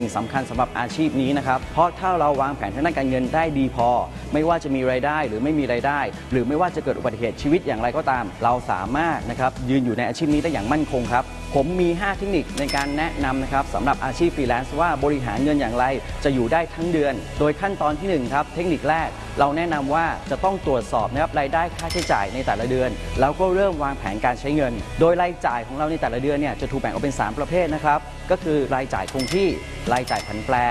สำคัญสำหรับอาชีพนี้นะครับเพราะถ้าเราวางแผนทางด้านการเงินได้ดีพอไม่ว่าจะมีรายได้หรือไม่มีรายได้หรือไม่ว่าจะเกิดอุบัติเหตุชีวิตอย่างไรก็ตามเราสามารถนะครับยืนอยู่ในอาชีพนี้ได้อย่างมั่นคงครับผมมี5เทคนิคในการแนะนำนะครับสำหรับอาชีพฟรีแลนซ์ว่าบริหารเงินอย่างไรจะอยู่ได้ทั้งเดือนโดยขั้นตอนที่1ครับเทคนิคแรกเราแนะนำว่าจะต้องตรวจสอบนะครับรายได้ค่าใช้จ่ายในแต่ละเดือนแล้วก็เริ่มวางแผนการใช้เงินโดยรายจ่ายของเราในแต่ละเดือนเนี่ยจะถูกแบ่งออกเป็น3ประเภทนะครับก็คือรายจ่ายคงที่รายจ่ายผันแปร